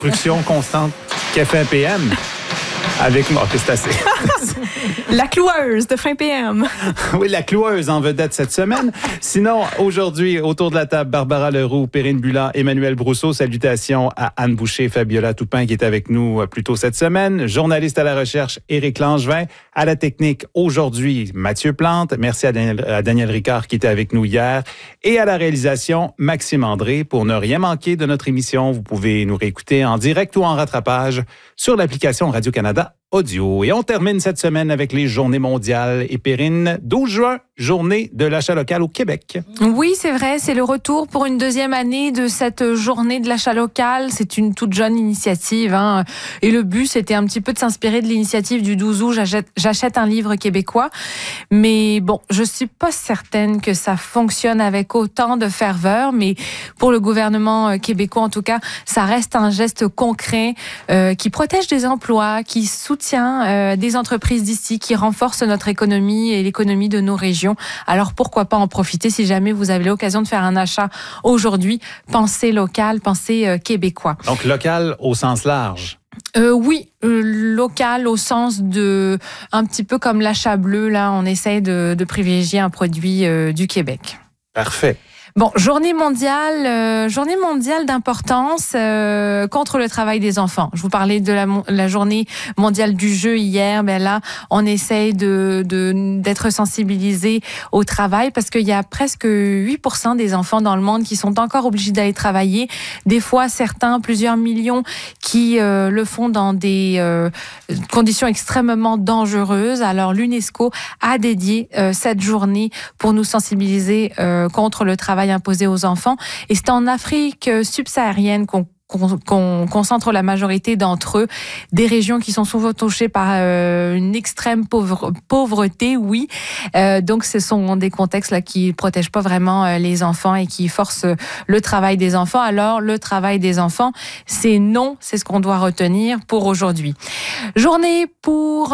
Production constante Café PM. Avec moi, c'est assez. La cloueuse de fin PM. Oui, la cloueuse en vedette cette semaine. Sinon, aujourd'hui, autour de la table, Barbara Leroux, Perrine Bulland, Emmanuel Brousseau. Salutations à Anne Boucher, Fabiola Toupin qui est avec nous plus tôt cette semaine. Journaliste à la recherche, Éric Langevin. À la technique, aujourd'hui, Mathieu Plante. Merci à Daniel Ricard qui était avec nous hier. Et à la réalisation, Maxime André. Pour ne rien manquer de notre émission, vous pouvez nous réécouter en direct ou en rattrapage sur l'application Radio-Canada Audio. Et on termine cette semaine avec les Journées mondiales. Et Perrine, 12 juin, journée de l'achat local au Québec. Oui, c'est vrai, c'est le retour pour une deuxième année de cette journée de l'achat local. C'est une toute jeune initiative, hein. Et le but, c'était un petit peu de s'inspirer de l'initiative du 12 août, j'achète un livre québécois. Mais bon, je suis pas certaine que ça fonctionne avec autant de ferveur. Mais pour le gouvernement québécois, en tout cas, ça reste un geste concret qui protège des emplois, qui soutient des entreprises d'ici, qui renforcent notre économie et l'économie de nos régions. Alors pourquoi pas en profiter si jamais vous avez l'occasion de faire un achat aujourd'hui. Pensez local, pensez québécois. Donc local au sens large. Oui, local au sens de un petit peu comme l'achat bleu. Là, on essaie de privilégier un produit du Québec. Parfait. Bon, journée mondiale d'importance contre le travail des enfants. Je vous parlais de la journée mondiale du jeu hier. Ben là, on essaye d'être sensibilisés au travail parce qu'il y a presque 8% des enfants dans le monde qui sont encore obligés d'aller travailler. Des fois, certains, plusieurs millions, qui le font dans des conditions extrêmement dangereuses. Alors, l'UNESCO a dédié cette journée pour nous sensibiliser contre le travail imposé aux enfants. Et c'est en Afrique subsaharienne qu'on concentre la majorité d'entre eux, des régions qui sont souvent touchées par une extrême pauvreté, oui. Donc, ce sont des contextes là qui protègent pas vraiment les enfants et qui forcent le travail des enfants. Alors, le travail des enfants, c'est non, c'est ce qu'on doit retenir pour aujourd'hui. Journée pour,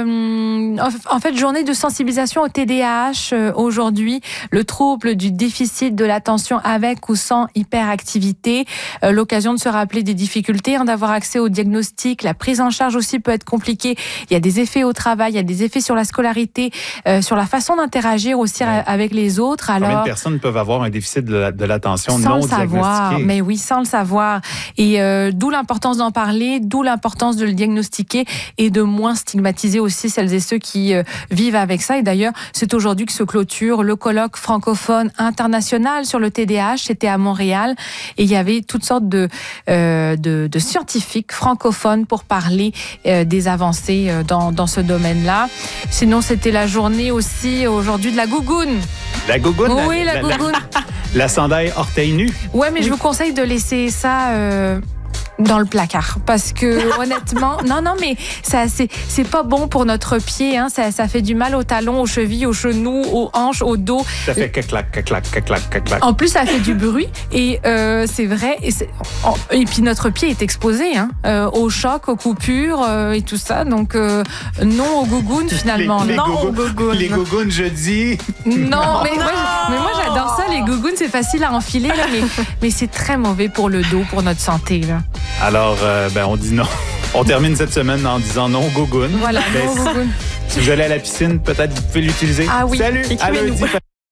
en fait, journée de sensibilisation au TDAH aujourd'hui, le trouble du déficit de l'attention avec ou sans hyperactivité, l'occasion de se rappeler des difficultés, d'avoir accès au diagnostic. La prise en charge aussi peut être compliquée. Il y a des effets au travail, il y a des effets sur la scolarité, sur la façon d'interagir aussi avec les autres. Alors, combien de personnes peuvent avoir un déficit de l'attention non diagnostiqué? Sans le savoir, mais oui, sans le savoir. Et d'où l'importance d'en parler, d'où l'importance de le diagnostiquer et de moins stigmatiser aussi celles et ceux qui vivent avec ça. Et d'ailleurs, c'est aujourd'hui que se clôture le colloque francophone international sur le TDAH. C'était à Montréal et il y avait toutes sortes de scientifiques francophones pour parler des avancées dans ce domaine-là. Sinon, c'était la journée aussi aujourd'hui de la gougoune. La gougoune? Oui, la gougoune. La sandaille orteil nu? Ouais, mais je vous conseille de laisser ça dans le placard parce que honnêtement non mais ça c'est pas bon pour notre pied, hein. Ça fait du mal aux talons, aux chevilles, aux genoux, aux hanches, au dos. Ça fait clac clac clac clac clac clac. En plus ça fait du bruit et c'est vrai et puis notre pied est exposé, hein, au choc, aux coupures et tout ça, donc non aux gougounes finalement. Les gougounes jeudi. Non, mais moi j'adore ça, les gougounes, c'est facile à enfiler là, mais c'est très mauvais pour le dos, pour notre santé là. Alors, on dit non. On termine cette semaine en disant non aux gougounes. Voilà, non aux gougounes. Si vous allez à la piscine, peut-être vous pouvez l'utiliser. Ah oui. Salut, à lundi.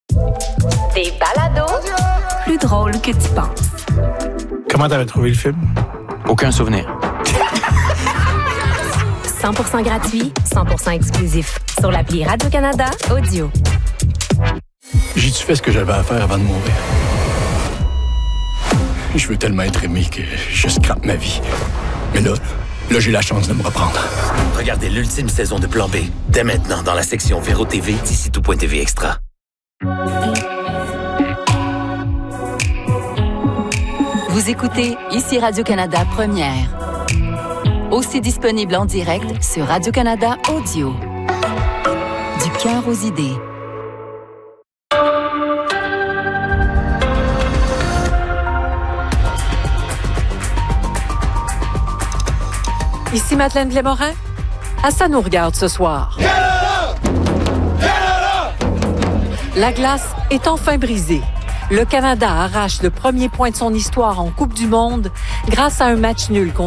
Des balados plus drôles que tu penses. Comment t'avais trouvé le film? Aucun souvenir. 100% gratuit, 100% exclusif. Sur l'appli Radio-Canada Audio. J'ai-tu fait ce que j'avais à faire avant de mourir? Je veux tellement être aimé que je scrape ma vie. Mais là, j'ai la chance de me reprendre. Regardez l'ultime saison de Plan B, dès maintenant dans la section Véro TV d'ici tout.tv Extra. Vous écoutez ici Radio-Canada Première. Aussi disponible en direct sur Radio-Canada Audio. Du cœur aux idées. Ici Madeleine Blais-Morin. À ça nous regarde ce soir. Canada! Canada! La glace est enfin brisée. Le Canada arrache le premier point de son histoire en Coupe du monde grâce à un match nul contre